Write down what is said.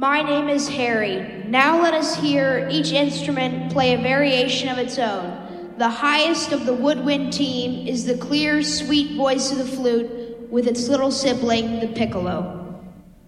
My name is Harry. Now let us hear each instrument play a variation of its own. The highest of the woodwind team is the clear, sweet voice of the flute with its little sibling, the piccolo.